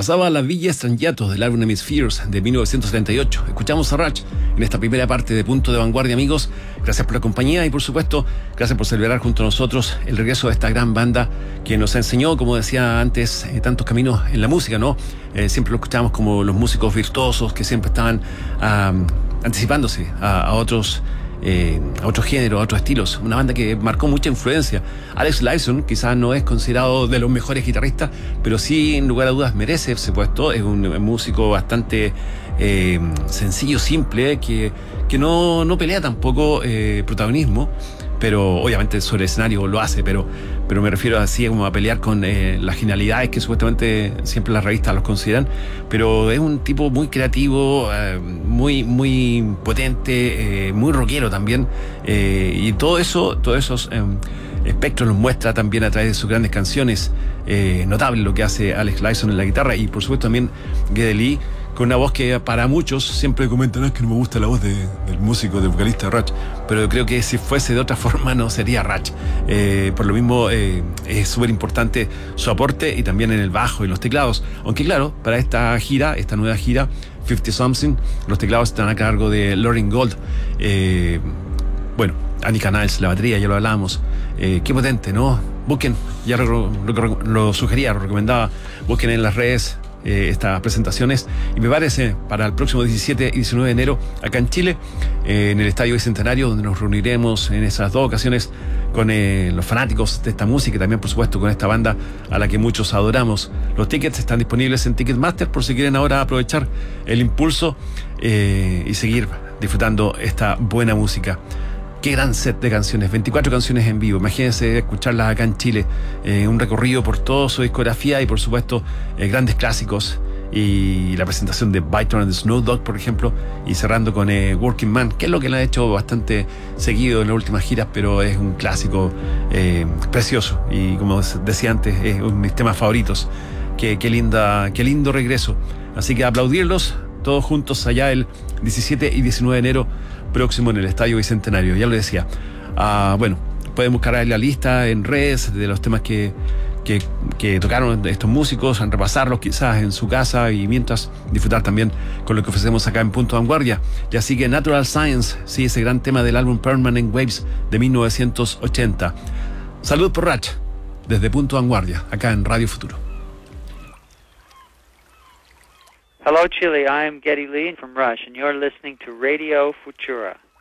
Pasaba la Villa Strangiato del álbum Hemispheres de 1978. Escuchamos a Rush en esta primera parte de Punto de Vanguardia, amigos. Gracias por la compañía y, por supuesto, gracias por celebrar junto a nosotros el regreso de esta gran banda que nos enseñó, como decía antes, tantos caminos en la música, ¿no? Siempre lo escuchamos como los músicos virtuosos que siempre estaban anticipándose a otros géneros, a otros estilos. Una banda que marcó mucha influencia. Alex Lifeson quizás no es considerado de los mejores guitarristas, pero sí, en lugar a dudas, merece ese puesto. Es un músico bastante sencillo, simple, que no pelea tampoco protagonismo, pero obviamente sobre el escenario lo hace, pero me refiero así como a pelear con las genialidades que supuestamente siempre las revistas los consideran. Pero es un tipo muy creativo, muy potente, muy rockero también, y todos esos espectros los muestra también a través de sus grandes canciones. Notable lo que hace Alex Lifeson en la guitarra, y por supuesto también Geddy Lee, con una voz que para muchos siempre comentan que no me gusta la voz del músico, del vocalista Rush, pero creo que si fuese de otra forma no sería Rush. Por lo mismo es súper importante su aporte, y también en el bajo y los teclados, aunque claro, para esta nueva gira 50 Something, los teclados están a cargo de Lauren Gold. Bueno, Andy Canals, la batería, ya lo hablábamos. Qué potente, ¿no? Busquen, ya lo sugería, lo recomendaba, busquen en las redes estas presentaciones, y me parece para el próximo 17 y 19 de enero acá en Chile, en el Estadio Bicentenario, donde nos reuniremos en esas dos ocasiones con los fanáticos de esta música, y también por supuesto con esta banda a la que muchos adoramos. Los tickets están disponibles en Ticketmaster por si quieren ahora aprovechar el impulso y seguir disfrutando esta buena música. Qué gran set de canciones, 24 canciones en vivo. Imagínense escucharlas acá en Chile. Un recorrido por toda su discografía y, por supuesto, grandes clásicos. Y la presentación de Byton and the Snow Dog, por ejemplo. Y cerrando con Working Man, que es lo que le ha hecho bastante seguido en las últimas giras, pero es un clásico precioso. Y como decía antes, es uno de mis temas favoritos. Qué lindo regreso. Así que aplaudirlos todos juntos allá el 17 y 19 de enero próximo en el Estadio Bicentenario. Ya lo decía. Bueno, pueden buscar ahí la lista en redes de los temas que tocaron estos músicos, repasarlos quizás en su casa, y mientras disfrutar también con lo que ofrecemos acá en Punto de Vanguardia. Ya sigue Natural Science, sí, ese gran tema del álbum Permanent Waves de 1980. Salud por Rush, desde Punto de Vanguardia, acá en Radio Futuro. Hello, Chile. I'm Geddy Lee from Rush, and you're listening to Radio Futura.